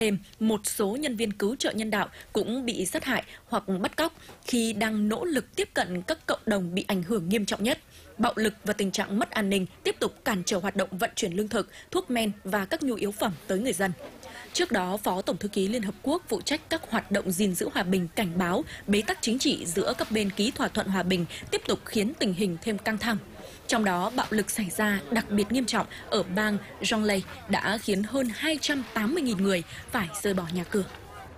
Thêm, một số nhân viên cứu trợ nhân đạo cũng bị sát hại hoặc bắt cóc khi đang nỗ lực tiếp cận các cộng đồng bị ảnh hưởng nghiêm trọng nhất. Bạo lực và tình trạng mất an ninh tiếp tục cản trở hoạt động vận chuyển lương thực, thuốc men và các nhu yếu phẩm tới người dân. Trước đó, Phó Tổng thư ký Liên Hợp Quốc phụ trách các hoạt động gìn giữ hòa bình cảnh báo bế tắc chính trị giữa các bên ký thỏa thuận hòa bình tiếp tục khiến tình hình thêm căng thẳng. Trong đó, bạo lực xảy ra đặc biệt nghiêm trọng ở bang Jonglei đã khiến hơn 280.000 người phải rời bỏ nhà cửa.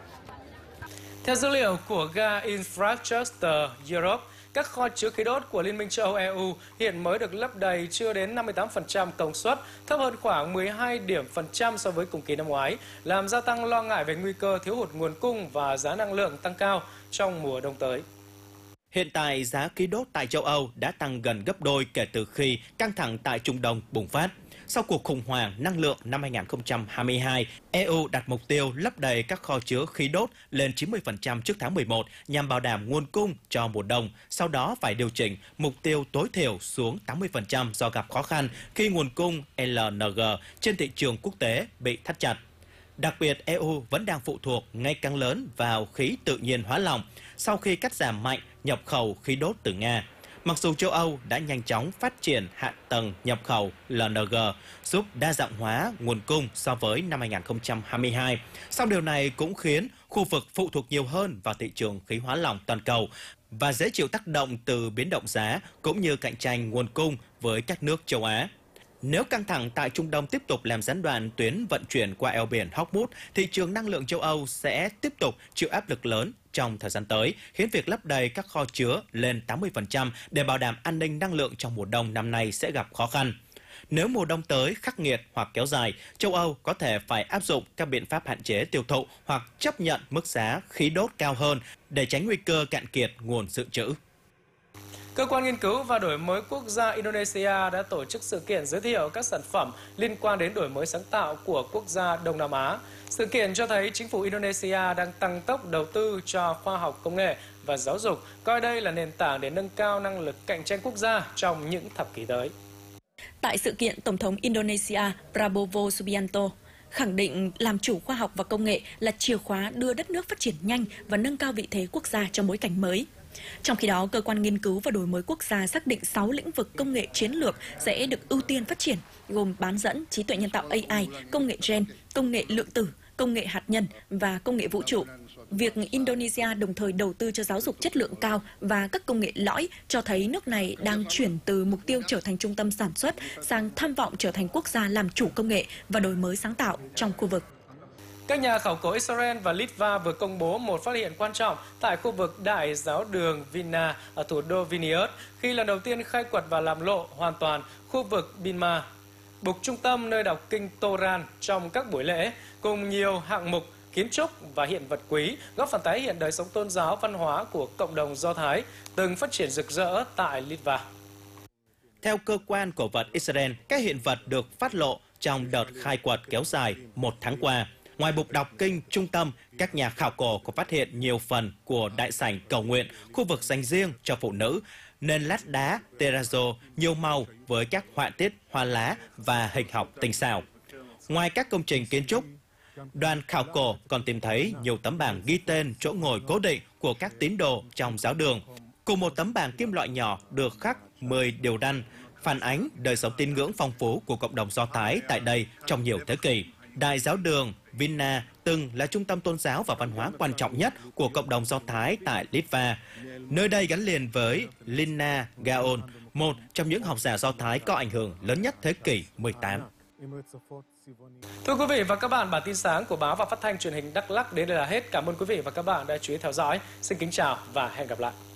Theo dữ liệu của ga Infrastructure Europe, các kho chứa khí đốt của Liên minh châu Âu EU hiện mới được lấp đầy chưa đến 58% công suất, thấp hơn khoảng 12% so với cùng kỳ năm ngoái, làm gia tăng lo ngại về nguy cơ thiếu hụt nguồn cung và giá năng lượng tăng cao trong mùa đông tới. Hiện tại, giá khí đốt tại châu Âu đã tăng gần gấp đôi kể từ khi căng thẳng tại Trung Đông bùng phát. Sau cuộc khủng hoảng năng lượng năm 2022, EU đặt mục tiêu lấp đầy các kho chứa khí đốt lên 90% trước tháng 11 nhằm bảo đảm nguồn cung cho mùa đông, sau đó phải điều chỉnh mục tiêu tối thiểu xuống 80% do gặp khó khăn khi nguồn cung LNG trên thị trường quốc tế bị thắt chặt. Đặc biệt, EU vẫn đang phụ thuộc ngày càng lớn vào khí tự nhiên hóa lỏng sau khi cắt giảm mạnh nhập khẩu khí đốt từ Nga. Mặc dù châu Âu đã nhanh chóng phát triển hạ tầng nhập khẩu LNG, giúp đa dạng hóa nguồn cung so với năm 2022, song điều này cũng khiến khu vực phụ thuộc nhiều hơn vào thị trường khí hóa lỏng toàn cầu và dễ chịu tác động từ biến động giá cũng như cạnh tranh nguồn cung với các nước châu Á. Nếu căng thẳng tại Trung Đông tiếp tục làm gián đoạn tuyến vận chuyển qua eo biển Hormuz, thị trường năng lượng châu Âu sẽ tiếp tục chịu áp lực lớn trong thời gian tới, khiến việc lấp đầy các kho chứa lên 80% để bảo đảm an ninh năng lượng trong mùa đông năm nay sẽ gặp khó khăn. Nếu mùa đông tới khắc nghiệt hoặc kéo dài, châu Âu có thể phải áp dụng các biện pháp hạn chế tiêu thụ hoặc chấp nhận mức giá khí đốt cao hơn để tránh nguy cơ cạn kiệt nguồn dự trữ. Cơ quan nghiên cứu và đổi mới quốc gia Indonesia đã tổ chức sự kiện giới thiệu các sản phẩm liên quan đến đổi mới sáng tạo của quốc gia Đông Nam Á. Sự kiện cho thấy chính phủ Indonesia đang tăng tốc đầu tư cho khoa học công nghệ và giáo dục, coi đây là nền tảng để nâng cao năng lực cạnh tranh quốc gia trong những thập kỷ tới. Tại sự kiện, Tổng thống Indonesia Prabowo Subianto khẳng định làm chủ khoa học và công nghệ là chìa khóa đưa đất nước phát triển nhanh và nâng cao vị thế quốc gia trong bối cảnh mới. Trong khi đó, Cơ quan Nghiên cứu và Đổi mới Quốc gia xác định 6 lĩnh vực công nghệ chiến lược sẽ được ưu tiên phát triển, gồm bán dẫn, trí tuệ nhân tạo AI, công nghệ gen, công nghệ lượng tử, công nghệ hạt nhân và công nghệ vũ trụ. Việc Indonesia đồng thời đầu tư cho giáo dục chất lượng cao và các công nghệ lõi cho thấy nước này đang chuyển từ mục tiêu trở thành trung tâm sản xuất sang tham vọng trở thành quốc gia làm chủ công nghệ và đổi mới sáng tạo trong khu vực. Các nhà khảo cổ Israel và Litva vừa công bố một phát hiện quan trọng tại khu vực Đại giáo đường Vilna ở thủ đô Vilnius khi lần đầu tiên khai quật và làm lộ hoàn toàn khu vực Binma, bục trung tâm nơi đọc kinh Toran trong các buổi lễ, cùng nhiều hạng mục kiến trúc và hiện vật quý, góp phần tái hiện đời sống tôn giáo văn hóa của cộng đồng Do Thái từng phát triển rực rỡ tại Litva. Theo cơ quan cổ vật Israel, các hiện vật được phát lộ trong đợt khai quật kéo dài 1 tháng qua. Ngoài bục đọc kinh trung tâm, các nhà khảo cổ còn phát hiện nhiều phần của đại sảnh cầu nguyện, khu vực dành riêng cho phụ nữ, nền lát đá terrazzo nhiều màu với các họa tiết hoa lá và hình học tinh xảo. Ngoài các công trình kiến trúc, đoàn khảo cổ còn tìm thấy nhiều tấm bảng ghi tên chỗ ngồi cố định của các tín đồ trong giáo đường, cùng một tấm bảng kim loại nhỏ được khắc 10 điều răn, phản ánh đời sống tín ngưỡng phong phú của cộng đồng Do Thái tại đây trong nhiều thế kỷ. Đại giáo đường Vilna từng là trung tâm tôn giáo và văn hóa quan trọng nhất của cộng đồng Do Thái tại Litva. Nơi đây gắn liền với Lina Gaon, một trong những học giả Do Thái có ảnh hưởng lớn nhất thế kỷ 18. Thưa quý vị và các bạn, bản tin sáng của báo và phát thanh truyền hình Đắk Lắk đến đây là hết. Cảm ơn quý vị và các bạn đã chú ý theo dõi. Xin kính chào và hẹn gặp lại.